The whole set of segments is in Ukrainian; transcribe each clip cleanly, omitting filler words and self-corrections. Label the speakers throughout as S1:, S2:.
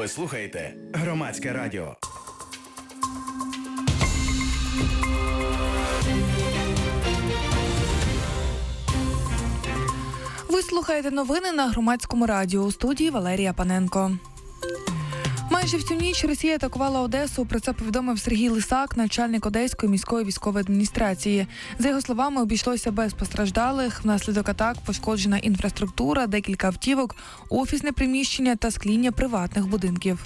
S1: Ви слухаєте Громадське радіо.
S2: Ви слухаєте новини на Громадському радіо. У студії Валерія Паненко. Майже всю ніч Росія атакувала Одесу. Про це повідомив Сергій Лисак, начальник Одеської міської військової адміністрації. За його словами, обійшлося без постраждалих. Внаслідок атак пошкоджена інфраструктура, декілька автівок, офісне приміщення та скління приватних будинків.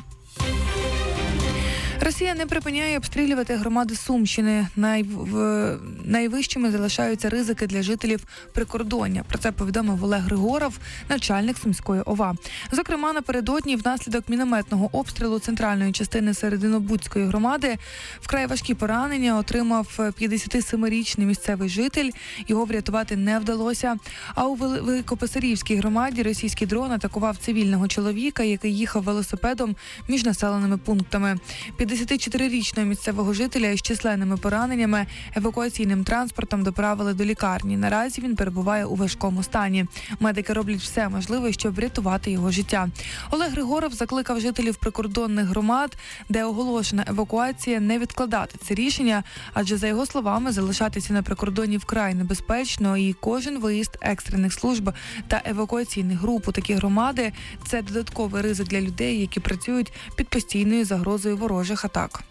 S2: Росія не припиняє обстрілювати громади Сумщини. Найвищими залишаються ризики для жителів прикордоння. Про це повідомив Олег Григоров, начальник Сумської ОВА. Зокрема, напередодні внаслідок мінометного обстрілу центральної частини Серединобудської громади вкрай важкі поранення отримав 57-річний місцевий житель. Його врятувати не вдалося. А у Великописарівській громаді російський дрон атакував цивільного чоловіка, який їхав велосипедом між населеними пунктами. 54-річного місцевого жителя із численними пораненнями евакуаційним транспортом доправили до лікарні. Наразі він перебуває у важкому стані. Медики роблять все можливе, щоб врятувати його життя. Олег Григоров закликав жителів прикордонних громад, де оголошена евакуація, не відкладати це рішення, адже, за його словами, залишатися на прикордонні вкрай небезпечно, і кожен виїзд екстрених служб та евакуаційних груп у такі громади – це додатковий ризик для людей, які працюють під постійною загрозою ворожих атак.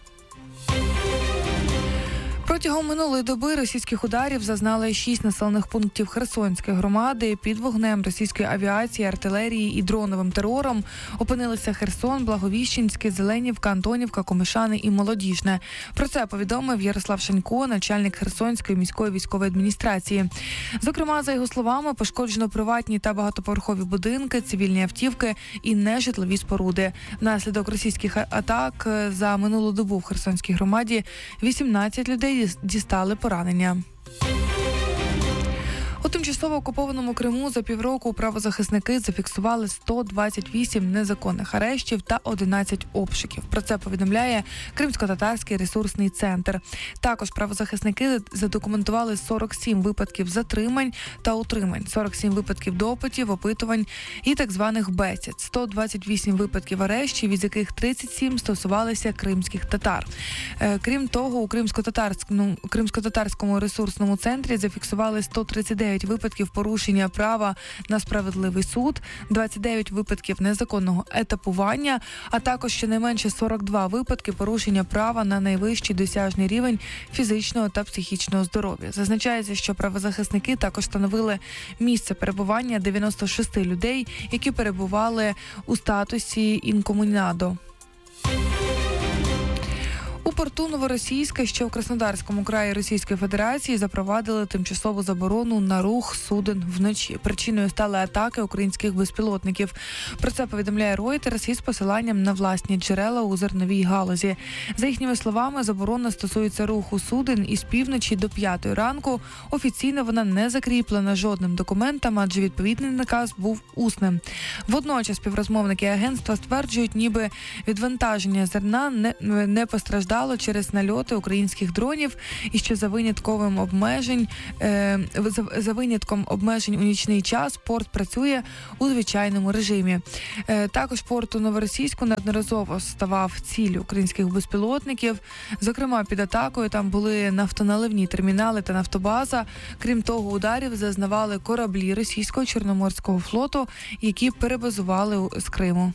S2: Протягом минулої доби російських ударів зазнали 6 населених пунктів Херсонської громади. Під вогнем російської авіації, артилерії і дроновим терором опинилися Херсон, Благовіщенське, Зеленівка, Антонівка, Комишани і Молодіжне. Про це повідомив Ярослав Шанько, начальник Херсонської міської військової адміністрації. Зокрема, за його словами, пошкоджено приватні та багатоповерхові будинки, цивільні автівки і нежитлові споруди. Внаслідок російських атак за минулу добу в Херсонській громаді 18 людей дістали поранення. У тимчасово окупованому Криму за півроку правозахисники зафіксували 128 незаконних арештів та 11 обшуків. Про це повідомляє Кримсько-татарський ресурсний центр. Також правозахисники задокументували 47 випадків затримань та утримань, 47 випадків допитів, опитувань і так званих бесід, 128 випадків арештів, із яких 37 стосувалися кримських татар. Крім того, у Кримсько-татарському ресурсному центрі зафіксували 139 випадків порушення права на справедливий суд, 29 випадків незаконного етапування, а також щонайменше 42 випадки порушення права на найвищий досяжний рівень фізичного та психічного здоров'я. Зазначається, що правозахисники також встановили місце перебування 96 людей, які перебували у статусі інкомунадо. У порту Новоросійська, що в Краснодарському краї Російської Федерації, запровадили тимчасову заборону на рух суден вночі. Причиною стали атаки українських безпілотників. Про це повідомляє Reuters із посиланням на власні джерела у зерновій галузі. За їхніми словами, заборона стосується руху суден із півночі до 5 ранку. Офіційно вона не закріплена жодним документом, адже відповідний наказ був усним. Водночас співрозмовники агентства стверджують, ніби відвантаження зерна не постраждало через нальоти українських дронів, і що за винятком обмежень у нічний час порт працює у звичайному режимі. Також порт у Новоросійську неодноразово ставав ціллю українських безпілотників. Зокрема, під атакою там були нафтоналивні термінали та нафтобаза. Крім того, ударів зазнавали кораблі російського Чорноморського флоту, які перебазували з Криму.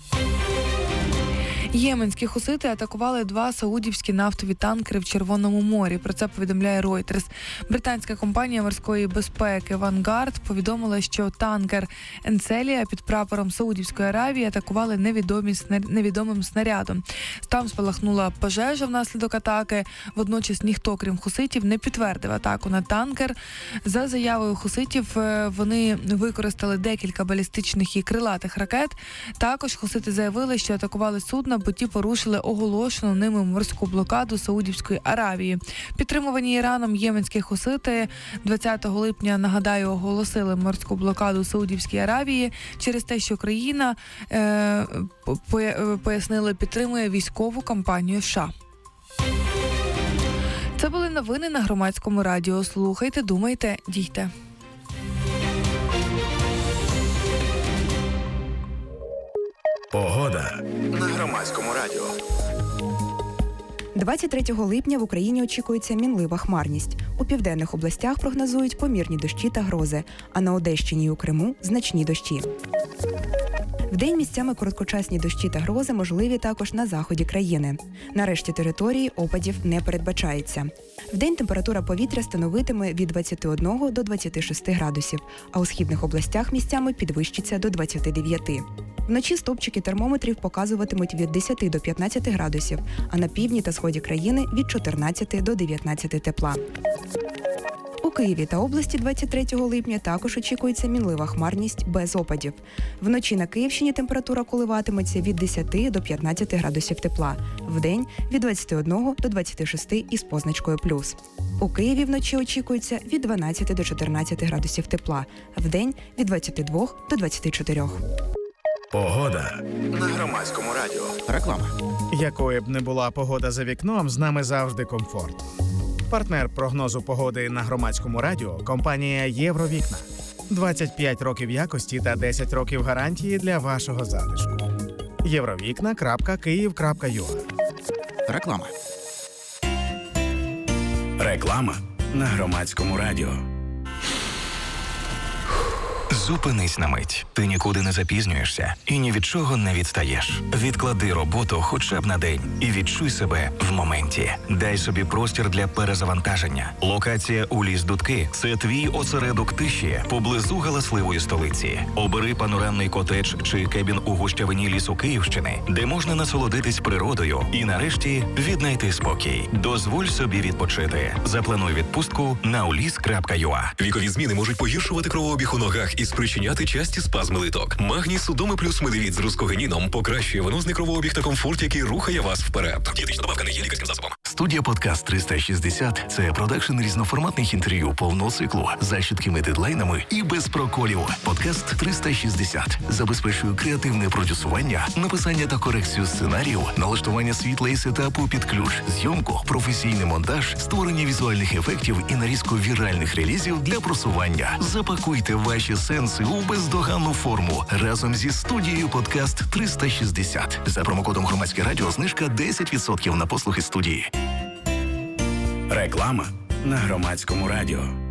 S2: Єменські хусити атакували 2 саудівські нафтові танкери в Червоному морі. Про це повідомляє Reuters. Британська компанія морської безпеки «Вангард» повідомила, що танкер «Енцелія» під прапором Саудівської Аравії атакували невідомим снарядом. Там спалахнула пожежа внаслідок атаки. Водночас ніхто, крім хуситів, не підтвердив атаку на танкер. За заявою хуситів, вони використали декілька балістичних і крилатих ракет. Також хусити заявили, що атакували судна, бо ті порушили оголошену ними морську блокаду Саудівської Аравії. Підтримувані Іраном єменські хусити 20 липня, нагадаю, оголосили морську блокаду Саудівській Аравії через те, що країна, пояснили, підтримує військову кампанію США. Це були новини на Громадському радіо. Слухайте, думайте, дійте.
S1: Погода на Громадському радіо.
S3: 23 липня в Україні очікується мінлива хмарність. У південних областях прогнозують помірні дощі та грози, а на Одещині і у Криму – значні дощі. Вдень місцями короткочасні дощі та грози можливі також на заході країни. На решті території опадів не передбачається. Вдень температура повітря становитиме від 21 до 26 градусів, а у східних областях місцями підвищиться до 29. Вночі стовпчики термометрів показуватимуть від 10 до 15 градусів, а на півдні та сході країни – від 14 до 19 тепла. У Києві та області 23 липня також очікується мінлива хмарність без опадів. Вночі на Київщині температура коливатиметься від 10 до 15 градусів тепла, вдень – від 21 до 26 із позначкою плюс. У Києві вночі очікується від 12 до 14 градусів тепла, вдень – від 22 до 24.
S1: Погода на Громадському радіо.
S4: Реклама. Якою б не була погода за вікном, з нами завжди комфорт. Партнер прогнозу погоди на Громадському радіо – компанія «Євровікна». 25 років якості та 10 років гарантії для вашого затишку. Євровікна.Київ.ua.
S5: Реклама.
S1: Реклама на Громадському радіо.
S5: Зупинись на мить. Ти нікуди не запізнюєшся і ні від чого не відстаєш. Відклади роботу хоча б на день і відчуй себе в моменті. Дай собі простір для перезавантаження. Локація у Ліс-Дудки – це твій осередок тиші поблизу галасливої столиці. Обери панорамний котедж чи кебін у гущавині лісу Київщини, де можна насолодитись природою і нарешті віднайти спокій. Дозволь собі відпочити. Заплануй відпустку на ulis.ua.
S6: Вікові зміни можуть погіршувати кровообіг у ногах і спричиняти часті спазми литок. Магній Судоми плюс медовіт з рускогеніном покращує венозний кровообіг та комфорт, який рухає вас вперед. Дієтична добавка не є лікарським засобом.
S7: Студія «Подкаст 360» – це продакшн різноформатних інтерв'ю повного циклу за чіткими дедлайнами і без проколів. «Подкаст 360» забезпечує креативне продюсування, написання та корекцію сценаріїв, налаштування світла і сетапу під ключ, зйомку, професійний монтаж, створення візуальних ефектів і нарізку віральних релізів для просування. Запакуйте ваші сенси у бездоганну форму разом зі студією «Подкаст 360». За промокодом «Громадське радіо» знижка 10% на послуги студії.
S1: Реклама на Громадському радіо.